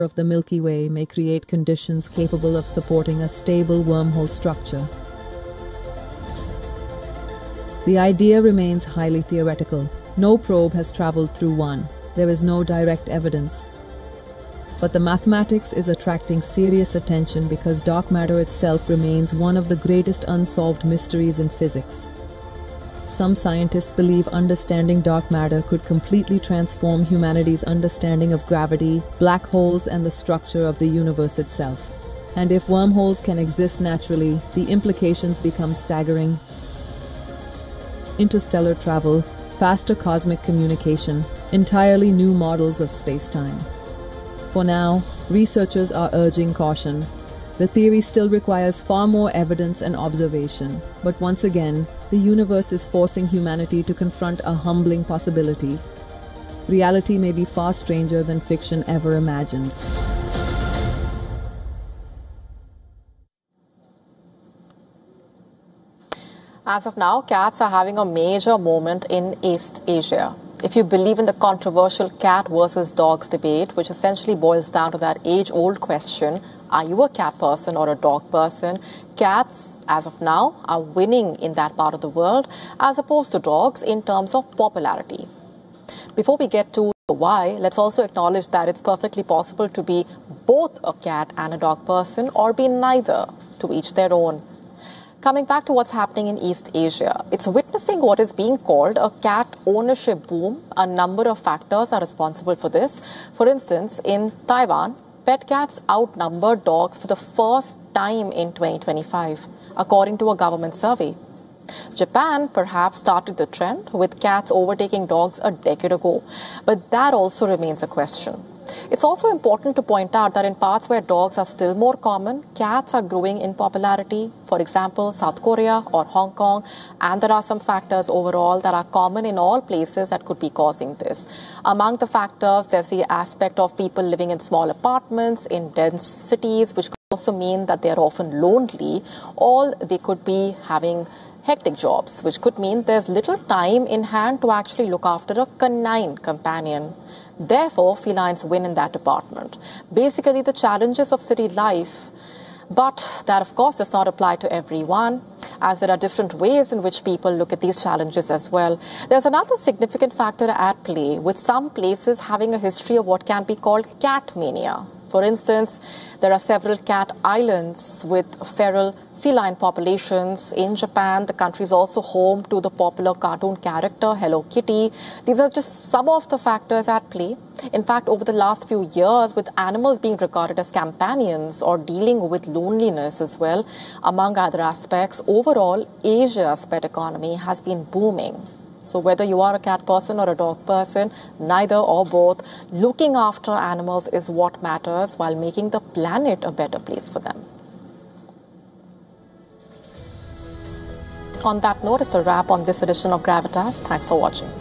of the Milky Way may create conditions capable of supporting a stable wormhole structure. The idea remains highly theoretical. No probe has traveled through one. There is no direct evidence. But the mathematics is attracting serious attention because dark matter itself remains one of the greatest unsolved mysteries in physics. Some scientists believe understanding dark matter could completely transform humanity's understanding of gravity, black holes, and the structure of the universe itself. And if wormholes can exist naturally, the implications become staggering. Interstellar travel, faster cosmic communication, entirely new models of space-time. For now, researchers are urging caution. The theory still requires far more evidence and observation, but once again, the universe is forcing humanity to confront a humbling possibility. Reality may be far stranger than fiction ever imagined. As of now, cats are having a major moment in East Asia. If you believe in the controversial cat versus dogs debate, which essentially boils down to that age-old question, are you a cat person or a dog person? Cats, as of now, are winning in that part of the world as opposed to dogs in terms of popularity. Before we get to why, let's also acknowledge that it's perfectly possible to be both a cat and a dog person or be neither, to each their own. Coming back to what's happening in East Asia, it's witnessing what is being called a cat ownership boom. A number of factors are responsible for this. For instance, in Taiwan, pet cats outnumber dogs for the first time in 2025, according to a government survey. Japan perhaps started the trend, with cats overtaking dogs a decade ago, but that also remains a question. It's also important to point out that in parts where dogs are still more common, cats are growing in popularity. For example, South Korea or Hong Kong. And there are some factors overall that are common in all places that could be causing this. Among the factors, there's the aspect of people living in small apartments in dense cities, which could also mean that they're often lonely, or they could be having hectic jobs, which could mean there's little time in hand to actually look after a canine companion. Therefore, felines win in that department. Basically, the challenges of city life, but that, of course, does not apply to everyone, as there are different ways in which people look at these challenges as well. There's another significant factor at play, with some places having a history of what can be called cat mania. For instance, there are several cat islands with feral feline populations. In Japan, the country is also home to the popular cartoon character Hello Kitty. These are just some of the factors at play. In fact, over the last few years, with animals being regarded as companions or dealing with loneliness as well, among other aspects, overall, Asia's pet economy has been booming. So whether you are a cat person or a dog person, neither or both, looking after animals is what matters while making the planet a better place for them. On that note, it's a wrap on this edition of Gravitas. Thanks for watching.